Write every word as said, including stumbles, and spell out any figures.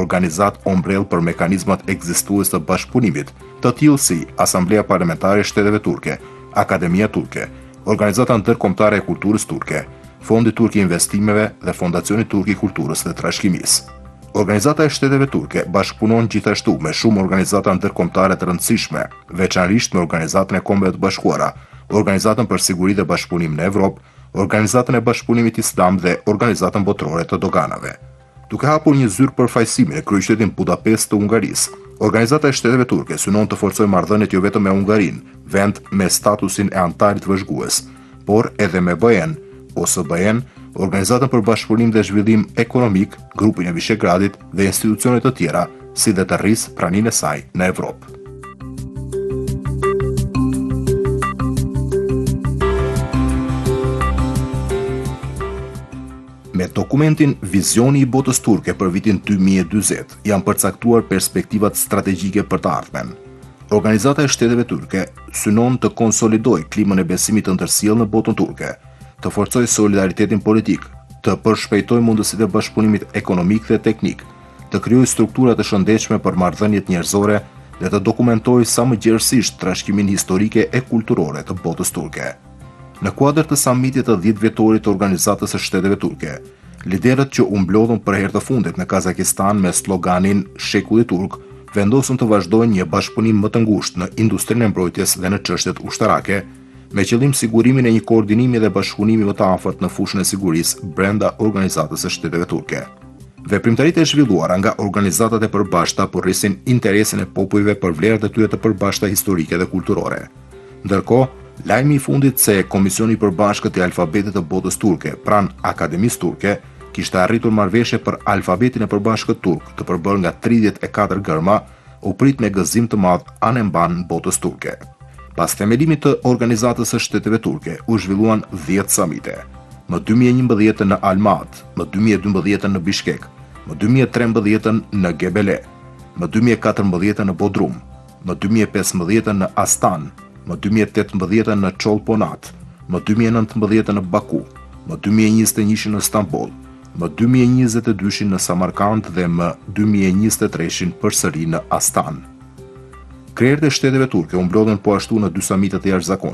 organizat ombrell për mekanizmat ekzistues të bashkëpunimit, të tillë si Asamblea Parlamentare e Shteteve Turke, Akademia Turke, Organizata Ndërkombëtare e Kulturës Turke, Fondi Turk i Investimeve dhe Fondacioni Turk i Kulturës dhe Trashëgimisë. Organizata e Shteteve Turke bashkëpunon gjithashtu me shumë organizata ndërkombëtare të rëndësishme, veçanërisht me Organizatën e Kombeve të Bashkuara, Organizatën për Siguri dhe Bashkëpunim në Evropë, Organizatën e Bashkëpunimit Islam dhe Organizatën Botërore të Doganave. Duke hapur një zyrë përfaqësimi në kryeqytetin Budapest të Hungarisë, Organizata e Shteteve Turke synon të forcojë marrëdhëniet jo vetëm me Hungarinë, vend me statusin e antarit vëzhgues, por edhe me B E-n, O S B E-n, Organizatën për Bashkëpunim dhe Zhvillim Ekonomik, Grupin e Vishegradit dhe institucione të tjera, si dhe të rrisë praninë e saj në Evropë. Me dokumentin Vizioni i botës turke për vitin dy mijë e njëzet janë përcaktuar perspektivat strategjike për të ardhmen. Organizata e Shteteve Turke synon të konsolidojë klimën e besimit të ndërsjellë në botën turke, të forcojë solidaritetin politik, të përshpejtojë mundësitë e bashkëpunimit ekonomik dhe teknik, të krijojë struktura të shëndetshme për marrëdhëniet njerëzore dhe të dokumentojë sa më gjerësisht trashëgimin historike e kulturore të botës turke. Në kuadër të samitit të dhjetë vjetorit të Organizatës së Shteteve Turke, liderët që u mblodhën për herë të fundit në Kazakistan me sloganin Shekulli Turk vendosën të vazhdojnë një bashkëpunim më të ngushtë në industrinë e mbrojtjes dhe në çështjet ushtarake, me qëllim sigurimin e një koordinimi dhe bashkëpunimi më të afërt në fushën e sigurisë brenda Organizatës së Shteteve Turke. Veprimtaritë e zhvilluara nga organizatat e përbashkëta përrrisin interesin e popujve për vlerat e tyre të përbashkëta historike dhe kulturore. Ndërkohë, lajmi i fundit se Komisioni i Përbashkët i Alfabetit të Botës Turke, pranë Akademisë Turke, kishte arritur marrëveshje për alfabetin e përbashkët turk, të përbërë nga tridhjetë e katër gërma, u prit me gëzim të madh anë mban botës turke. Pas themelimit të Organizatës së Shteteve Turke, u zhvilluan dhjetë samite. Më dy mijë e njëmbëdhjetë në Almat, më dy mijë e dymbëdhjetë në Bishkek, më dy mijë e trembëdhjetë në Gebele, më dy mijë e katërmbëdhjetë në Bodrum, më dy mijë e pesëmbëdhjetë në Astan, më dy mijë e tetëmbëdhjetë në Çolponat, më dy mijë e nëntëmbëdhjetë në Baku, më dy mijë e njëzet e një në Stamboll, më dy mijë e njëzet e dy në Samarkand dhe më dy mijë e njëzet e tre përsëri në Astan. Krerët e Shteteve Turke u mblodhen po ashtu në dy samite të jashtëzakonshme.